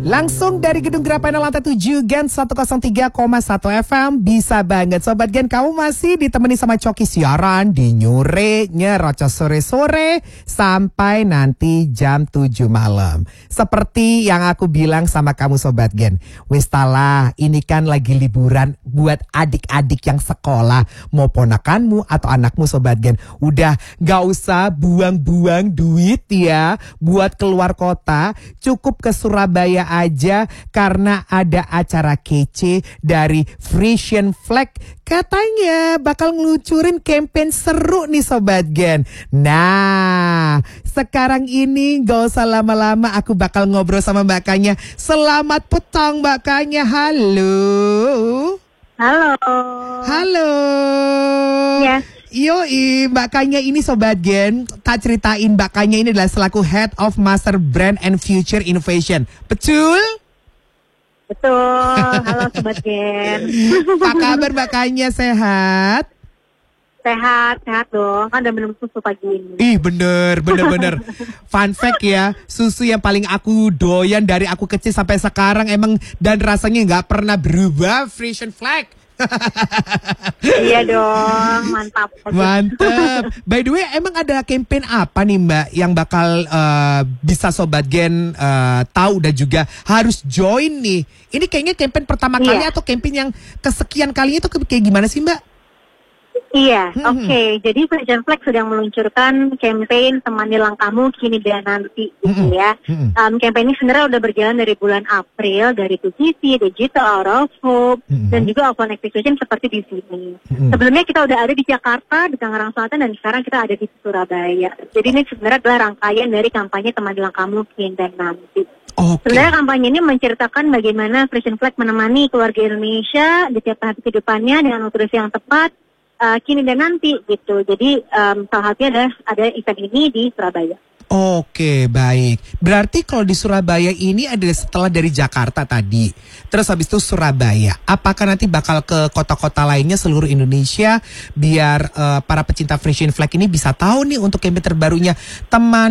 Langsung dari Gedung Grapena lantai 7 Gen 103,1 FM. Bisa banget Sobat Gen, kamu masih ditemani sama Coki siaran di Nyure Nyerocos sore-sore sampai nanti jam 7 malam. Seperti yang aku bilang sama kamu Sobat Gen, wis talah, ini kan lagi liburan buat adik-adik yang sekolah, mau ponakanmu atau anakmu Sobat Gen. Udah gak usah buang-buang duit ya buat keluar kota, cukup ke Surabaya aja karena ada acara kece dari Frisian Flag. Katanya bakal ngelucurin campaign seru nih Sobat Gen. Nah, sekarang ini gak usah lama-lama, aku bakal ngobrol sama Mbak Kanya. Selamat petang Mbak Kanya, halo. Halo. Halo. Ya. Yoi, Mbak Kanya ini Sobat Gen, tak ceritain Mbak Kanya ini adalah selaku Head of Master Brand and Future Innovation. Betul? Betul. Halo Sobat Gen. Apa kabar Mbak Kanya, sehat? Sehat dong. Kan udah minum susu pagi ini. Ih bener. Fun fact ya, susu yang paling aku doyan dari aku kecil sampai sekarang emang, dan rasanya gak pernah berubah, Frisian Flag. Iya dong, mantap. By the way, emang ada campaign apa nih Mbak yang bakal bisa Sobat Gen tahu dan juga harus join nih? Ini kayaknya campaign pertama kali atau campaign yang kesekian kalinya itu kayak gimana sih Mbak? Iya, oke. Jadi Frisian Flag sedang meluncurkan campaign Temani Langkahmu Kini dan Nanti gitu ya. Campaign ini sebenarnya udah berjalan dari bulan April, dari 2GC, Digital Out of Hope, dan juga Offline Execution seperti di sini. Sebelumnya kita udah ada di Jakarta, di Tangerang Selatan, dan sekarang kita ada di Surabaya. Jadi ini sebenarnya adalah rangkaian dari kampanye Temani Langkahmu Kini dan Nanti. Sebenarnya kampanye ini menceritakan bagaimana Frisian Flag menemani keluarga Indonesia di tiap tahap kehidupannya dengan nutrisi yang tepat, kini dan nanti gitu. Jadi salah satunya ada event ini di Surabaya. Oke, baik. Berarti kalau di Surabaya ini adalah setelah dari Jakarta tadi, terus habis itu Surabaya. Apakah nanti bakal ke kota-kota lainnya seluruh Indonesia biar para pecinta Frisian Flag ini bisa tahu nih untuk campaign terbarunya Teman